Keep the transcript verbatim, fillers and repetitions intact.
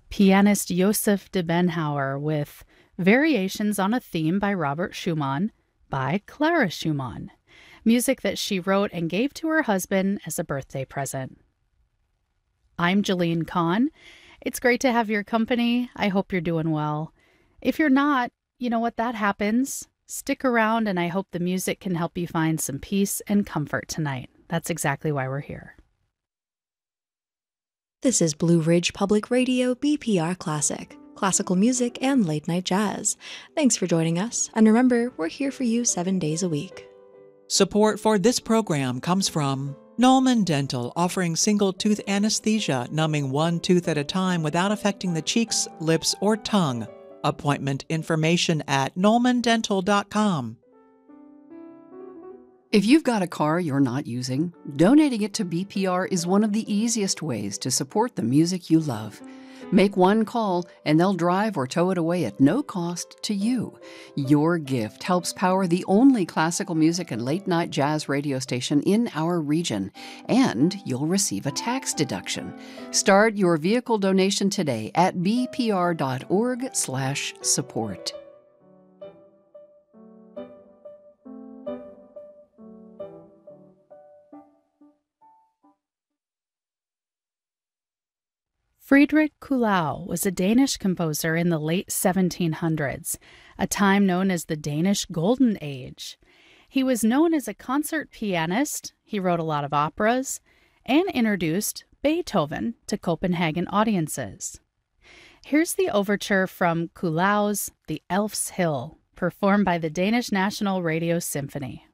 pianist Joseph de Benhauer with Variations on a Theme by Robert Schumann by Clara Schumann, music that she wrote and gave to her husband as a birthday present. I'm Jeline Kahn. It's great to have your company. I hope you're doing well. If you're not, you know what, that happens. Stick around, and I hope the music can help you find some peace and comfort tonight. That's exactly why we're here. This is Blue Ridge Public Radio B P R Classic, classical music and late night jazz. Thanks for joining us, and remember, we're here for you seven days a week. Support for this program comes from Nolman Dental, offering single-tooth anesthesia, numbing one tooth at a time without affecting the cheeks, lips, or tongue. Appointment information at nolman dental dot com. If you've got a car you're not using, donating it to B P R is one of the easiest ways to support the music you love. Make one call and they'll drive or tow it away at no cost to you. Your gift helps power the only classical music and late-night jazz radio station in our region, and you'll receive a tax deduction. Start your vehicle donation today at b p r dot org slash support. Friedrich Kuhlau was a Danish composer in the late seventeen hundreds, a time known as the Danish Golden Age. He was known as a concert pianist, he wrote a lot of operas, and introduced Beethoven to Copenhagen audiences. Here's the overture from Kuhlau's The Elf's Hill, performed by the Danish National Radio Symphony.